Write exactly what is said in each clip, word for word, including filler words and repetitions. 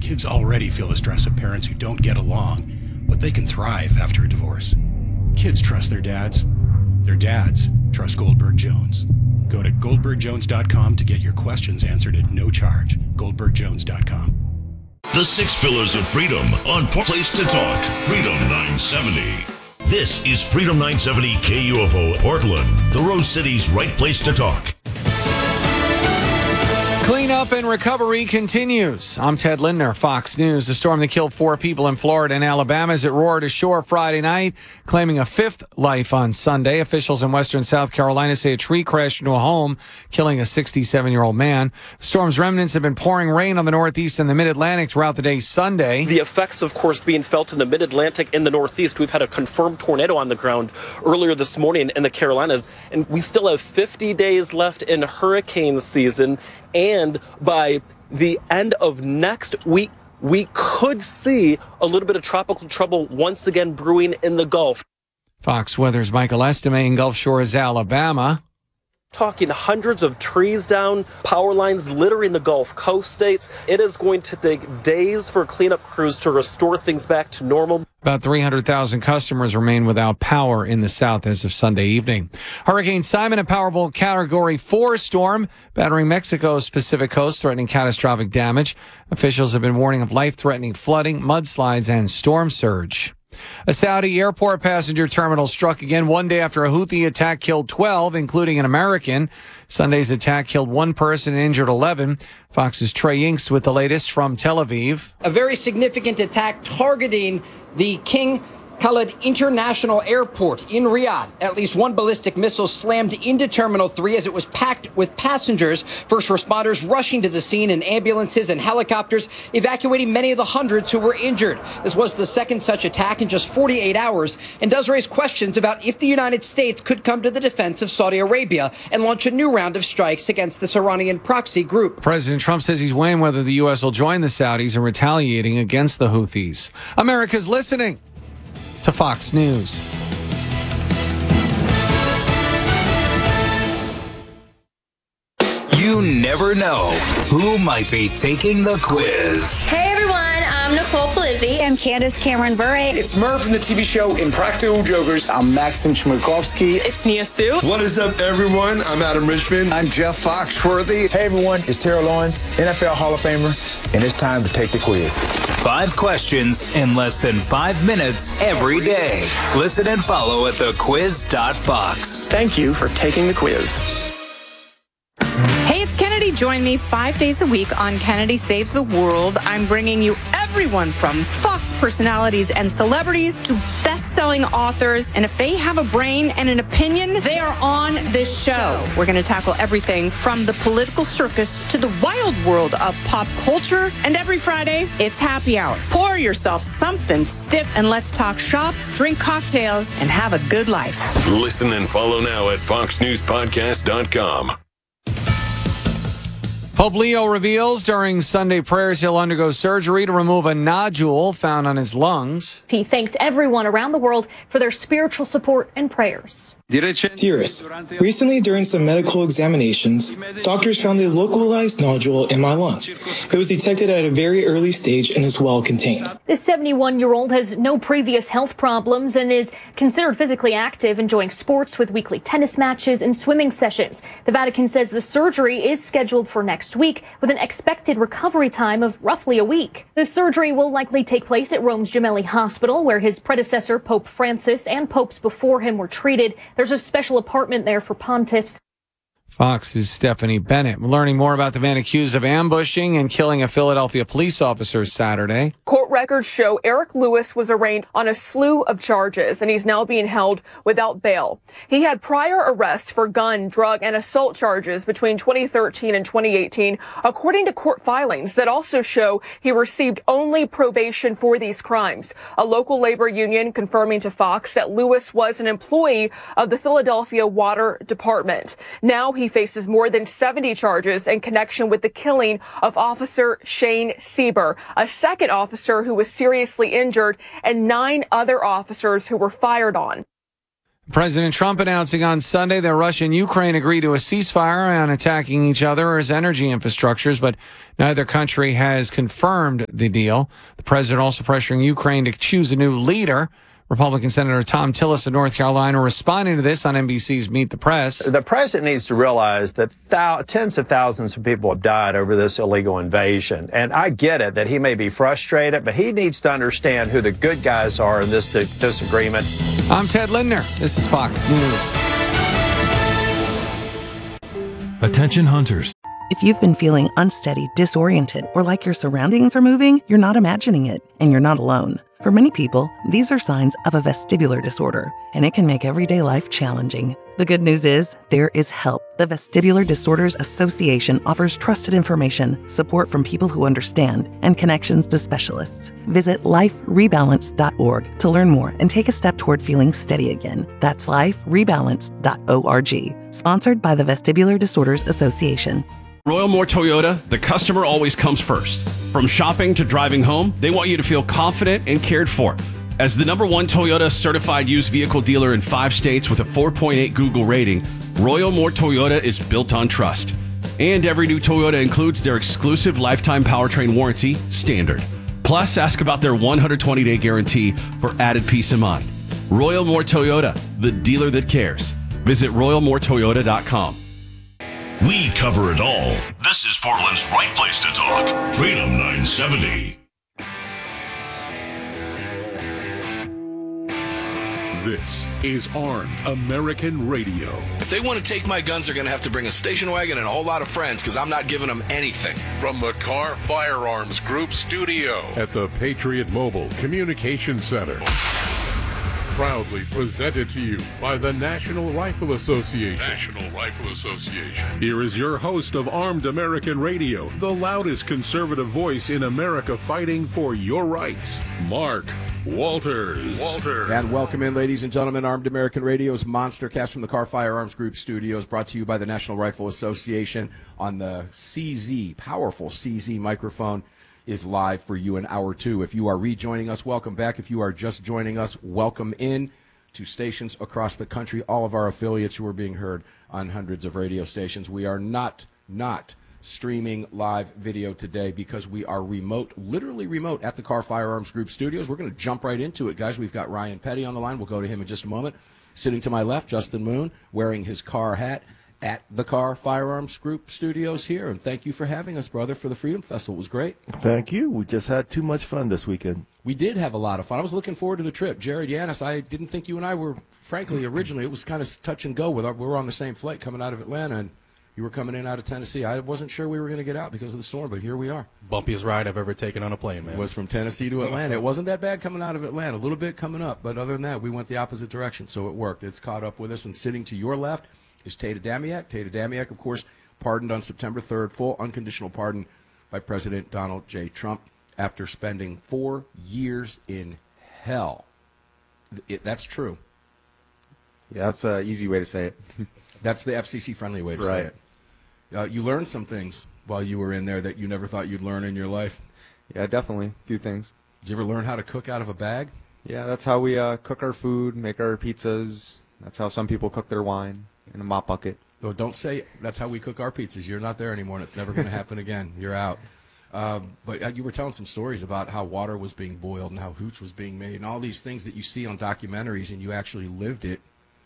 Kids already feel the stress of parents who don't get along, but they can thrive after a divorce. Kids trust their dads. Their dads trust Goldberg Jones. Go to goldberg jones dot com to get your questions answered at no charge. goldberg jones dot com. The Six Pillars of Freedom on Place to Talk. Freedom nine seventy. This is Freedom nine seventy K U F O Portland, the Rose City's right place to talk. Cleanup and recovery continues. I'm Ted Lindner, Fox News. The storm that killed four people in Florida and Alabama as it roared ashore Friday night, claiming a fifth life on Sunday. Officials in western South Carolina say a tree crashed into a home, killing a sixty-seven-year-old man. The storm's remnants have been pouring rain on the Northeast and the Mid-Atlantic throughout the day Sunday. The effects, of course, being felt in the Mid-Atlantic and the Northeast. We've had a confirmed tornado on the ground earlier this morning in the Carolinas, and we still have fifty days left in hurricane season. And by the end of next week, we could see a little bit of tropical trouble once again brewing in the Gulf. Fox Weather's Michael Estime in Gulf Shores, Alabama. Talking hundreds of trees down, power lines littering the Gulf Coast states. It is going to take days for cleanup crews to restore things back to normal. About three hundred thousand customers remain without power in the South as of Sunday evening. Hurricane Simon, a powerful Category four storm, battering Mexico's Pacific coast, threatening catastrophic damage. Officials have been warning of life-threatening flooding, mudslides, and storm surge. A Saudi airport passenger terminal struck again one day after a Houthi attack killed twelve, including an American. Sunday's attack killed one person and injured eleven. Fox's Trey Inks with the latest from Tel Aviv. A very significant attack targeting the King Khalid International Airport in Riyadh. At least one ballistic missile slammed into Terminal three as it was packed with passengers. First responders rushing to the scene and ambulances and helicopters evacuating many of the hundreds who were injured. This was the second such attack in just forty-eight hours and does raise questions about if the United States could come to the defense of Saudi Arabia and launch a new round of strikes against this Iranian proxy group. President Trump says he's weighing whether the U S will join the Saudis in retaliating against the Houthis. America's listening to Fox News. You never know who might be taking the quiz. Hey everyone, I'm Nicole Polizzi. I'm Candace Cameron Bure. It's Murph from the T V show Impractical Jokers. I'm Maxim Chmerkovsky. It's Nia Sue. What is up, everyone? I'm Adam Richmond. I'm Jeff Foxworthy. Hey everyone, it's Terrell Lawrence, N F L Hall of Famer, and it's time to take the quiz. Five questions in less than five minutes every day. Listen and follow at the quiz dot fox. Thank you for taking the quiz. Hey, it's Kennedy. Join me five days a week on Kennedy Saves the World. I'm bringing you everyone from Fox personalities and celebrities to best-selling authors. And if they have a brain and an opinion, they are on this show. We're going to tackle everything from the political circus to the wild world of pop culture. And every Friday, it's happy hour. Pour yourself something stiff and let's talk shop, drink cocktails, and have a good life. Listen and follow now at fox news podcast dot com. Pope Leo reveals during Sunday prayers he'll undergo surgery to remove a nodule found on his lungs. He thanked everyone around the world for their spiritual support and prayers. Dearest, recently during some medical examinations, doctors found a localized nodule in my lung. It was detected at a very early stage and is well contained. This seventy-one-year-old has no previous health problems and is considered physically active, enjoying sports with weekly tennis matches and swimming sessions. The Vatican says the surgery is scheduled for next week with an expected recovery time of roughly a week. The surgery will likely take place at Rome's Gemelli Hospital, where his predecessor, Pope Francis, and popes before him were treated. There's a special apartment there for pontiffs. Fox's Stephanie Bennett. We're learning more about the man accused of ambushing and killing a Philadelphia police officer Saturday. Court records show Eric Lewis was arraigned on a slew of charges, and he's now being held without bail. He had prior arrests for gun, drug, and assault charges between twenty thirteen and twenty eighteen, according to court filings that also show he received only probation for these crimes. A local labor union confirming to Fox that Lewis was an employee of the Philadelphia Water Department. Now he faces more than seventy charges in connection with the killing of Officer Shane Sieber, a second officer who was seriously injured, and nine other officers who were fired on. President Trump announcing on Sunday that Russia and Ukraine agreed to a ceasefire on attacking each other's energy infrastructures, but neither country has confirmed the deal. The president also pressuring Ukraine to choose a new leader. Republican Senator Tom Tillis of North Carolina responding to this on N B C's Meet the Press. The president needs to realize that thou- tens of thousands of people have died over this illegal invasion. And I get it that he may be frustrated, but he needs to understand who the good guys are in this di- disagreement. I'm Ted Lindner. This is Fox News. Attention hunters. If you've been feeling unsteady, disoriented, or like your surroundings are moving, you're not imagining it, and you're not alone. For many people, these are signs of a vestibular disorder, and it can make everyday life challenging. The good news is, there is help. The Vestibular Disorders Association offers trusted information, support from people who understand, and connections to specialists. Visit life rebalance dot org to learn more and take a step toward feeling steady again. That's life rebalance dot org. Sponsored by the Vestibular Disorders Association. Royal Moore Toyota, the customer always comes first. From shopping to driving home, they want you to feel confident and cared for. As the number one Toyota certified used vehicle dealer in five states with a four point eight Google rating, Royal Moore Toyota is built on trust. And every new Toyota includes their exclusive lifetime powertrain warranty, standard. Plus, ask about their one hundred twenty day guarantee for added peace of mind. Royal Moore Toyota, the dealer that cares. Visit royal moore toyota dot com. We cover it all. This is Portland's right place to talk. Freedom nine seventy. This is Armed American Radio. If they want to take my guns, they're going to have to bring a station wagon and a whole lot of friends, because I'm not giving them anything. From the Car Firearms Group studio at the Patriot Mobile Communication Center. Proudly presented to you by the National Rifle Association. National Rifle Association. Here is your host of Armed American Radio, the loudest conservative voice in America fighting for your rights, Mark Walters. Walters. And welcome in, ladies and gentlemen. Armed American Radio's Monster Cast from the Car Firearms Group studios, brought to you by the National Rifle Association on the C Z, powerful C Z microphone, is live for you in hour two. If you are rejoining us, welcome back. If you are just joining us, welcome in to stations across the country, all of our affiliates who are being heard on hundreds of radio stations. We are not, not streaming live video today because we are remote, literally remote, at the Car Firearms Group studios. We're going to jump right into it, guys. We've got Ryan Petty on the line. We'll go to him in just a moment. Sitting to my left, Justin Moon, wearing his car hat at the Car Firearms Group studios here. And thank you for having us, brother, for the Freedom Festival. It was great. Thank you. We just had too much fun this weekend. We did have a lot of fun. I was looking forward to the trip. Jared Yanis, I didn't think you and I were, frankly, originally, it was kind of touch and go. With our, we were on the same flight coming out of Atlanta, and you were coming in out of Tennessee. I wasn't sure we were going to get out because of the storm, but here we are. Bumpiest ride I've ever taken on a plane, man. It was from Tennessee to Atlanta. It wasn't that bad coming out of Atlanta. A little bit coming up, but other than that, we went the opposite direction, so it worked. It's caught up with us, and sitting to your left is Tata Damiak. Tata Damiak, of course, pardoned on September third, full unconditional pardon by President Donald J. Trump after spending four years in hell. It, that's true. Yeah, that's an easy way to say it. That's the F C C-friendly way to right. say it. Uh, you learned some things while you were in there that you never thought you'd learn in your life. Yeah, definitely. A few things. Did you ever learn how to cook out of a bag? Yeah, that's how we uh, cook our food, make our pizzas. That's how some people cook their wine, in a mop bucket. Oh, don't say that's how we cook our pizzas. You're not there anymore, and it's never going to happen again. You're out. Uh, but uh, you were telling some stories about how water was being boiled and how hooch was being made and all these things that you see on documentaries, and you actually lived it.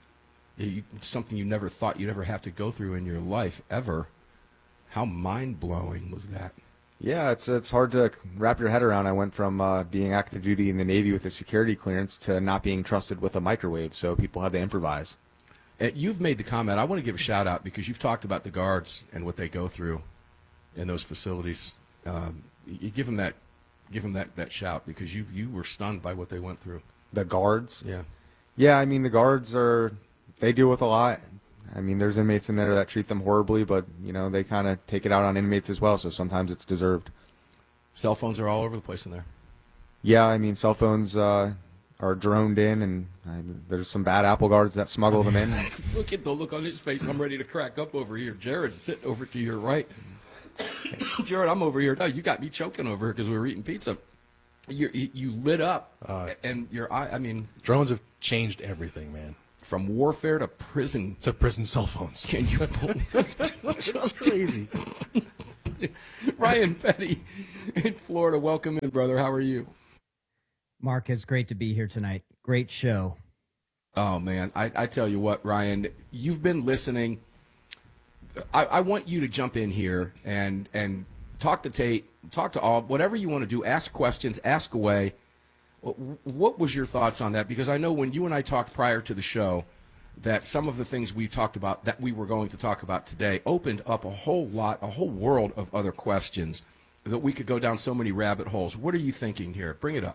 You, something you never thought you'd ever have to go through in your life, ever. How mind-blowing was that? Yeah, it's it's hard to wrap your head around. I went from uh, being active duty in the Navy with a security clearance to not being trusted with a microwave, so people had to improvise. And you've made the comment. I want to give a shout-out because you've talked about the guards and what they go through in those facilities. Um, you give them that, give them that, that shout because you, you were stunned by what they went through. The guards? Yeah. Yeah, I mean, the guards are, they deal with a lot. I mean, there's inmates in there that treat them horribly, but, you know, they kind of take it out on inmates as well, so sometimes it's deserved. Cell phones are all over the place in there. Yeah, I mean, cell phones uh, are droned in, and uh, there's some bad Apple guards that smuggle them in. Look at the look on his face. I'm ready to crack up over here. Jared's sitting over to your right. Jared, I'm over here. No, you got me choking over here because we were eating pizza. You you lit up, uh, and your eye, I mean. Drones have changed everything, man. from warfare to prison to prison cell phones. Can you believe it? That's crazy. Ryan Petty in Florida, welcome in, brother. How are you? Mark, it's great to be here tonight. Great show. Oh, man. I, I tell you what, Ryan, you've been listening. I, I want you to jump in here and, and talk to Tate, talk to all, whatever you want to do. Ask questions, ask away. What was your thoughts on that? Because I know when you and I talked prior to the show that some of the things we talked about that we were going to talk about today opened up a whole lot, a whole world of other questions that we could go down so many rabbit holes. What are you thinking here? Bring it up.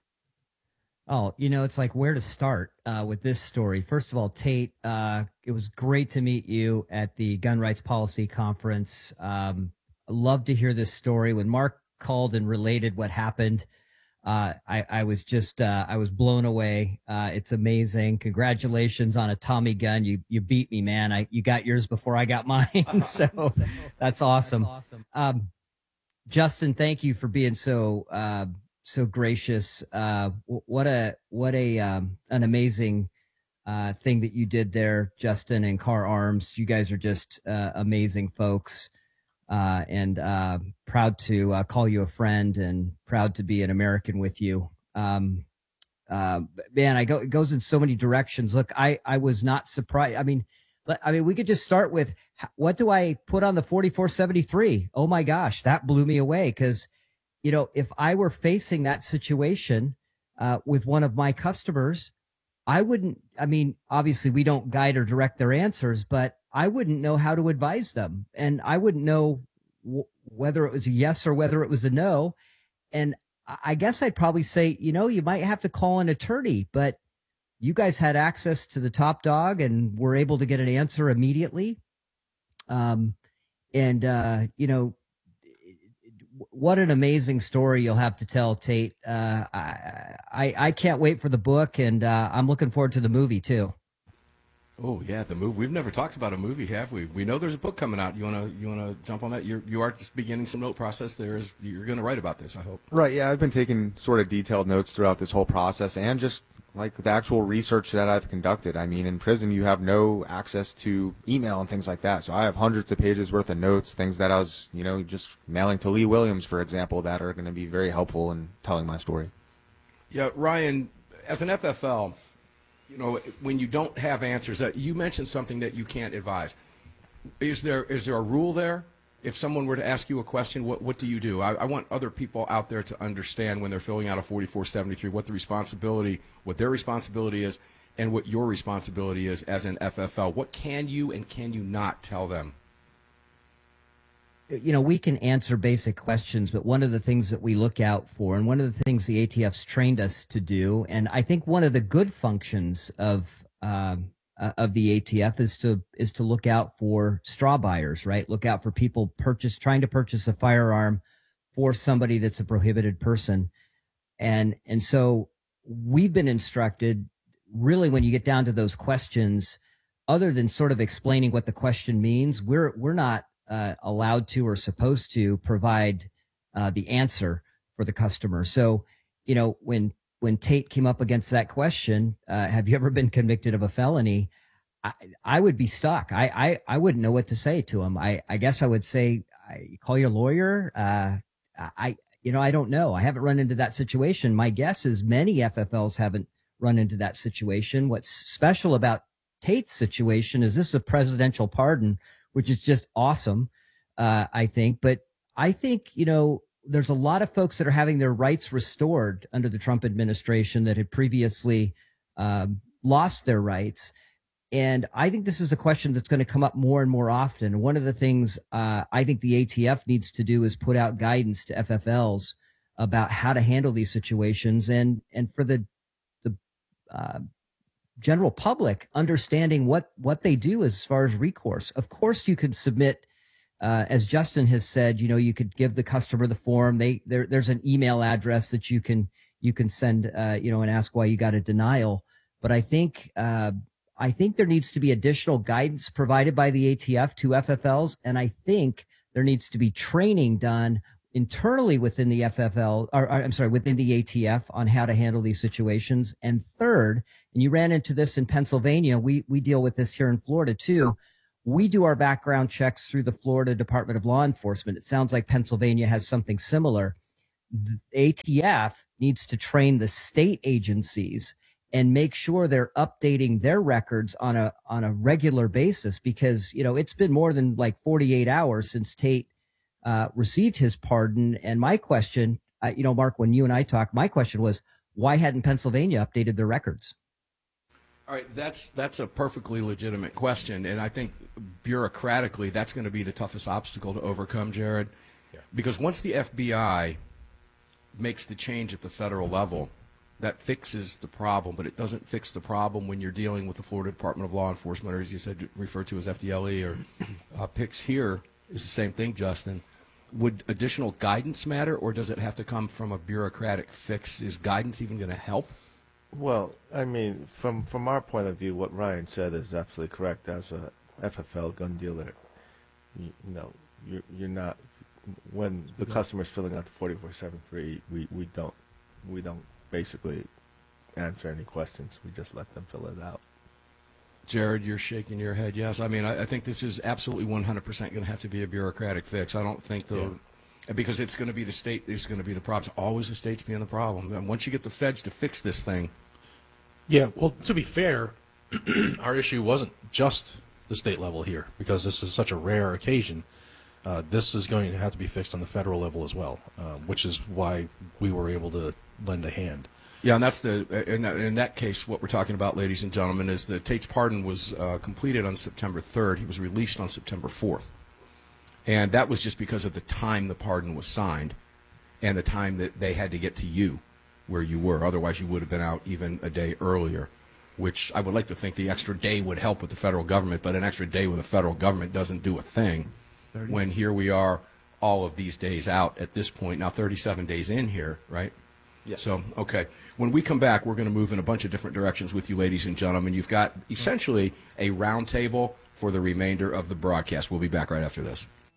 Oh, you know, it's like where to start uh, with this story. First of all, Tate, uh, it was great to meet you at the Gun Rights Policy Conference. Um, love to hear this story. When Mark called and related what happened, uh, I, I was just, uh, I was blown away. Uh, it's amazing. Congratulations on a Tommy gun. You, you beat me, man. I, you got yours before I got mine. So that's awesome. That's awesome. Um, Justin, thank you for being so, uh, so gracious. Uh, what a, what a, um, an amazing, uh, thing that you did there, Justin and Car Arms. You guys are just, uh, amazing folks. Uh, and, uh, proud to, uh, call you a friend and proud to be an American with you. Um, uh, man, I go, it goes in so many directions. Look, I, I was not surprised. I mean, but I mean, we could just start with what do I put on the forty-four seventy-three? Oh my gosh, that blew me away. Cause, you know, if I were facing that situation, uh, with one of my customers, I wouldn't, I mean, obviously we don't guide or direct their answers, but I wouldn't know how to advise them. And I wouldn't know w- whether it was a yes or whether it was a no. And I guess I'd probably say, you know, you might have to call an attorney, but you guys had access to the top dog and were able to get an answer immediately. Um, and, uh, you know, what an amazing story you'll have to tell, Tate. Uh, I, I, I can't wait for the book, and uh, I'm looking forward to the movie too. Oh yeah, the movie. We've never talked about a movie, have we? We know there's a book coming out. You wanna you wanna jump on that? You're you are just beginning some note process. There is you're going to write about this, I hope. Right. Yeah, I've been taking sort of detailed notes throughout this whole process, and just like the actual research that I've conducted. I mean, in prison, you have no access to email and things like that. So I have hundreds of pages worth of notes, things that I was, you know, just mailing to Lee Williams, for example, that are going to be very helpful in telling my story. Yeah, Ryan, as an F F L, you know, when you don't have answers, uh, you mentioned something that you can't advise. Is there is there a rule there? If someone were to ask you a question, what what do you do? I, I want other people out there to understand when they're filling out a forty-four seventy-three what the responsibility, what their responsibility is, and what your responsibility is as an F F L. What can you and can you not tell them? You know, we can answer basic questions, but one of the things that we look out for, and one of the things the A T F's trained us to do, and I think one of the good functions of um, uh, of the A T F is to is to look out for straw buyers, right? Look out for people purchase trying to purchase a firearm for somebody that's a prohibited person, and and so we've been instructed, really, when you get down to those questions, other than sort of explaining what the question means, we're we're not Uh, allowed to or supposed to provide uh, the answer for the customer. So, you know, when when Tate came up against that question, uh, have you ever been convicted of a felony? I, I would be stuck. I, I I wouldn't know what to say to him. I I guess I would say, I, call your lawyer. Uh, I you know I don't know. I haven't run into that situation. My guess is many F F Ls haven't run into that situation. What's special about Tate's situation is this is a presidential pardon, which is just awesome, uh, I think. But I think, you know, there's a lot of folks that are having their rights restored under the Trump administration that had previously um, lost their rights. And I think this is a question that's going to come up more and more often. One of the things uh, I think the A T F needs to do is put out guidance to F F Ls about how to handle these situations, and and for the the uh, general public understanding what what they do as far as recourse. Of course, you could submit, uh, as Justin has said, you know, you could give the customer the form. They there there's an email address that you can you can send, uh, you know, and ask why you got a denial. But I think uh, I think there needs to be additional guidance provided by the A T F to F F Ls, and I think there needs to be training done internally within the F F L, or, or I'm sorry, within the A T F on how to handle these situations. And third, and you ran into this in Pennsylvania, we we deal with this here in Florida too. We do our background checks through the Florida Department of Law Enforcement. It sounds like Pennsylvania has something similar. The A T F needs to train the state agencies and make sure they're updating their records on a on a regular basis, because, you know, it's been more than like forty-eight hours since Tate uh, received his pardon. And my question, uh, you know, Mark, when you and I talked, my question was, why hadn't Pennsylvania updated their records? All right, that's that's a perfectly legitimate question, and I think bureaucratically that's going to be the toughest obstacle to overcome, Jared, yeah. Because once the F B I makes the change at the federal level, that fixes the problem, but it doesn't fix the problem when you're dealing with the Florida Department of Law Enforcement, or as you said, referred to as F D L E, or uh, P I C S here is the same thing, Justin. Would additional guidance matter, or does it have to come from a bureaucratic fix? Is guidance even going to help? Well, I mean, from from our point of view, what Ryan said is absolutely correct. As a F F L gun dealer, you, you know, you're, you're not, when the customer's filling out the forty-four seven free, we, we don't, we don't basically answer any questions. We just let them fill it out. Jared, you're shaking your head. Yes, I mean, I, I think this is absolutely one hundred percent going to have to be a bureaucratic fix. I don't think the, yeah. because it's going to be the state is going to be the problem. It's always the states being the problem. And once you get the feds to fix this thing. Yeah, well, to be fair, our issue wasn't just the state level here, because this is such a rare occasion. Uh, this is going to have to be fixed on the federal level as well, uh, which is why we were able to lend a hand. Yeah, and that's the in that, in that case, what we're talking about, ladies and gentlemen, is that Tate's pardon was uh, completed on September third. He was released on September fourth, and that was just because of the time the pardon was signed, and the time that they had to get to you, where you were. Otherwise, you would have been out even a day earlier. Which I would like to think the extra day would help with the federal government, but an extra day with the federal government doesn't do a thing. thirty When here we are, all of these days out at this point now, thirty-seven days in here, right? Yeah. So, okay. When we come back, we're going to move in a bunch of different directions with you, ladies and gentlemen. You've got essentially a roundtable for the remainder of the broadcast. We'll be back right after this.